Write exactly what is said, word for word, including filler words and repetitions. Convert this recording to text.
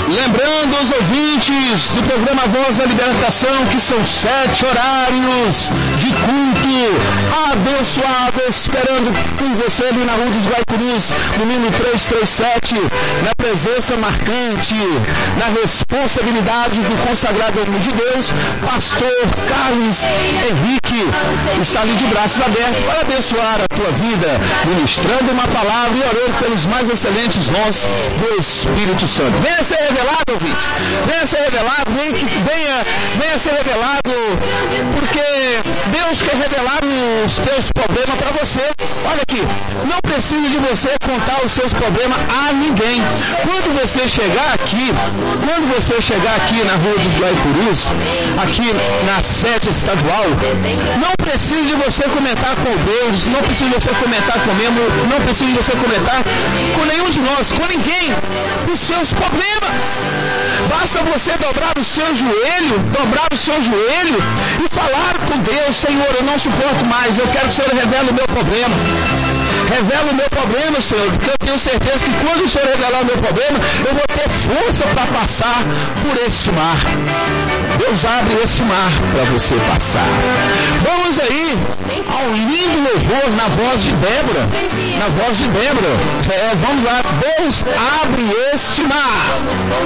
Lembrando os ouvintes do programa Voz da Libertação que são sete horários de culto abençoado, esperando com você ali na Rua dos Guaicurus, no número trezentos e trinta e sete, na presença marcante, na responsabilidade do consagrado homem de Deus, pastor Carlos Henrique, está ali de braços abertos para abençoar a tua vida, ministrando uma palavra e orando pelos mais excelentes dons do Espírito Santo. Venha ser revelado, ouvinte, venha ser revelado, venha, venha, venha ser revelado, porque Deus quer revelar os teus problemas para você. Olha aqui, não precisa de você contar os seus problemas a ninguém. Quando você chegar aqui, quando você chegar aqui na Rua dos Guaicurus, aqui na sede estadual, não precisa de você comentar com Deus, não precisa de você comentar comigo, não precisa de você comentar com nenhum de nós, com ninguém, os seus problemas. Basta você dobrar o seu joelho, dobrar o seu joelho e falar com Deus: Senhor, eu não suporto mais, eu quero que o Senhor revele o meu problema. Revela o meu problema, Senhor, porque eu tenho certeza que quando o Senhor revelar o meu problema, eu vou ter força para passar por esse mar. Deus abre esse mar para você passar. Vamos aí ao lindo louvor na voz de Débora. Na voz de Débora. É, vamos lá. Deus abre esse mar.